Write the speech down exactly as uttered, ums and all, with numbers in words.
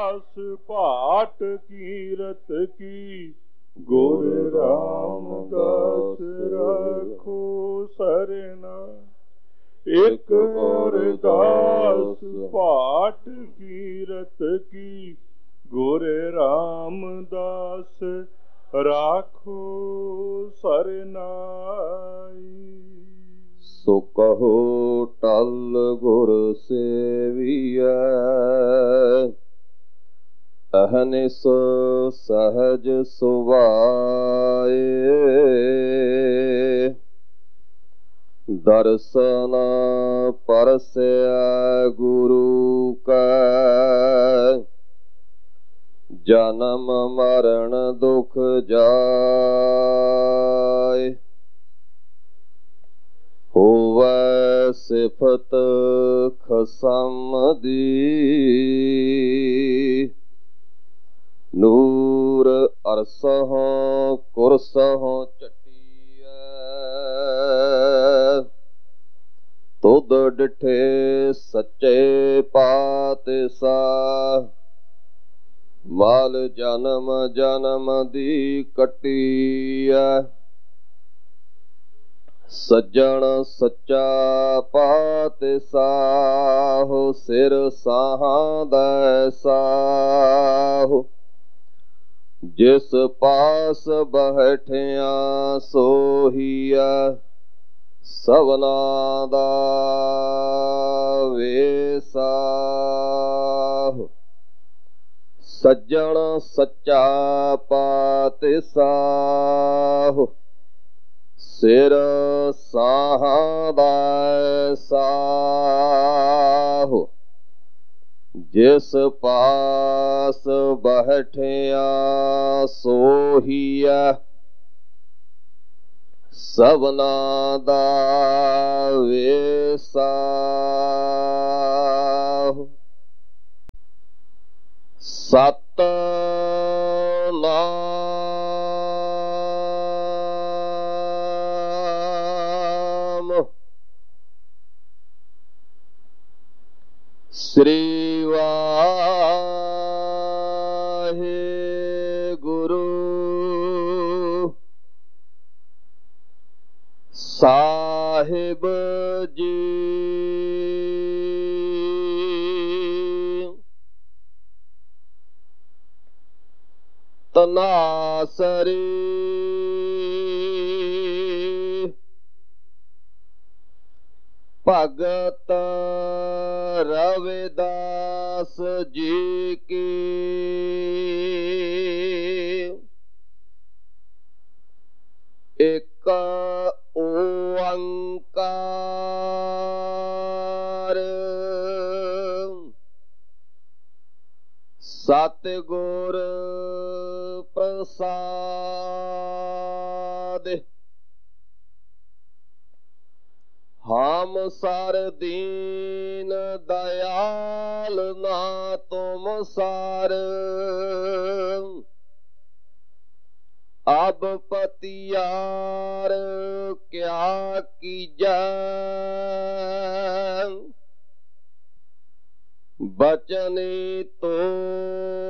दास भाट कीरत की गुर रामदास रखो सरना। एक और दास भाट कीरत की गुर रामदास राखो सरनाई। सो कहो टल गुर सेविया अहनिस सहज सुभाए। दर्शन परसया गुरु का जन्म मरण दुख जाए। होवै सिफत खसम दी नूर अरसहों कुरसहों चटिया। तुद डिठे सच्चे पातशाह माल जन्म जन्म दी कटिया। सज्जन सच्चा पातशाह सिर साहां दैसाह। जिस पास बैठिया सोहिया सवना दा वेसाह। सज्जन सच्चा पातशाह सिर साहां दैसाह। जिस पास बैठिया सोहिया सवना दा वेसाह। सतनाम श्री वाहेगुरु साहिब जी। तनासरी भगत रविदास जी की। एक ओंकार सतगुर प्रसाद। हम सर दीन दयाल ना तुम सर। अब पतियार क्या कीजै। बचनी तो